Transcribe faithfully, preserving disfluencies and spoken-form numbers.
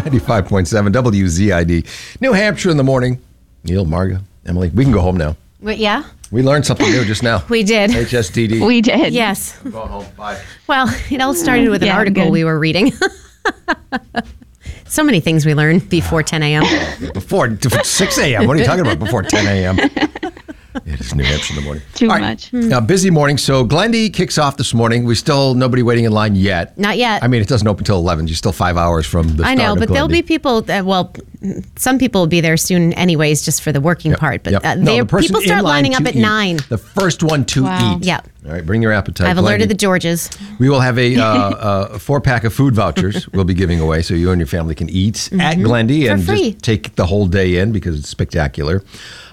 ninety-five point seven W Z I D. New Hampshire in the morning. Neil, Marga, Emily, we can go home now. Wait, yeah? We learned something new just now. We did. H S T D. We did. Yes. I'm going home. Bye. Well, it all started with an Yeah, article good. we were reading. So many things we learned before ten a.m. Before six a.m. What are you talking about before ten a.m.? It is New Hampshire in the morning. Too All right. much. Now, busy morning. So Glendy kicks off this morning. We still nobody waiting in line yet. Not yet. I mean, it doesn't open until eleven. You're still five hours from the start I know, of but there'll Glendy. be people, that, well, some people will be there soon anyways, just for the working Yep, part. But yep. uh, No, they, the person people in start line lining up to at eat. nine. The first one to Wow. eat. Yep. All right, bring your appetite. I've alerted Glendy. the Georges. We will have a, uh, uh, a four pack of food vouchers we'll be giving away so you and your family can eat at Glendy and free. just take the whole day in because it's spectacular.